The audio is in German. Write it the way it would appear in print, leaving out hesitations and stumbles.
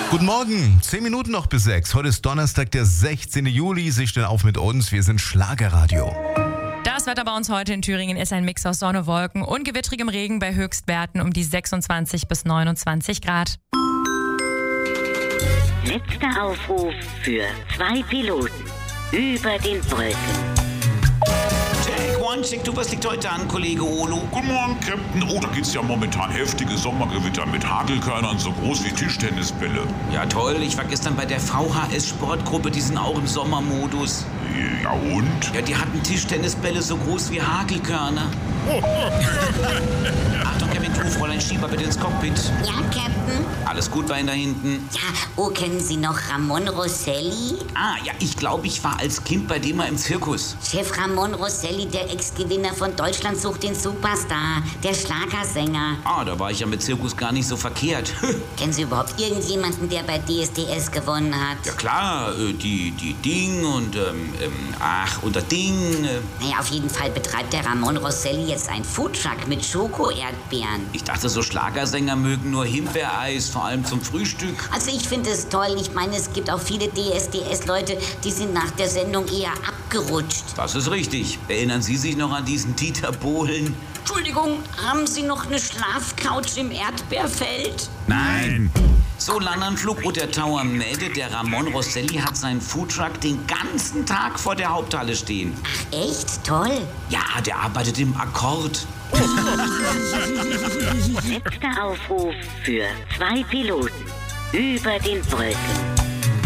Guten Morgen, 10 Minuten noch bis 6. Heute ist Donnerstag, der 16. Juli. Sie stehen auf mit uns. Wir sind Schlagerradio. Das Wetter bei uns heute in Thüringen ist ein Mix aus Sonne, Wolken und gewittrigem Regen bei Höchstwerten um die 26 bis 29 Grad. Letzter Aufruf für 2 Piloten über den Wolken. Check, one, check, du, was liegt heute an, Kollege Olo? Guten Morgen, Captain. Oh, da gibt's ja momentan heftige Sommergewitter mit Hagelkörnern so groß wie Tischtennisbälle. Ja, toll, ich war gestern bei der VHS-Sportgruppe, die sind auch im Sommermodus. Ja und? Ja, die hatten Tischtennisbälle so groß wie Hagelkörner. Achtung, Kevin, du, Fräulein Schieber, bitte ins Cockpit. Ja, Captain? Alles gut bei Ihnen da hinten? Ja, oh, kennen Sie noch Ramon Rosselli? Ah, ja, ich glaube, ich war als Kind bei dem mal im Zirkus. Chef Ramon Rosselli, der Ex-Gewinner von Deutschland sucht den Superstar, der Schlagersänger. Ah, da war ich ja mit Zirkus gar nicht so verkehrt. Kennen Sie überhaupt irgendjemanden, der bei DSDS gewonnen hat? Ja klar, die Ding und und der Ding. Naja, auf jeden Fall betreibt der Ramon Rosselli jetzt einen Foodtruck mit Schoko-Erdbeeren. Ich dachte, so Schlagersänger mögen nur Himbeereis, vor allem zum Frühstück. Also ich finde es toll. Ich meine, es gibt auch viele DSDS-Leute, die sind nach der Sendung eher abgerutscht. Das ist richtig. Erinnern Sie sich noch an diesen Dieter Bohlen? Entschuldigung, haben Sie noch eine Schlafcouch im Erdbeerfeld? Nein. So, Landanflug und der Tower meldet, der Ramon Rosselli hat seinen Foodtruck den ganzen Tag vor der Haupthalle stehen. Ach, echt? Toll. Ja, der arbeitet im Akkord. Letzter Aufruf für 2 Piloten über den Wolken.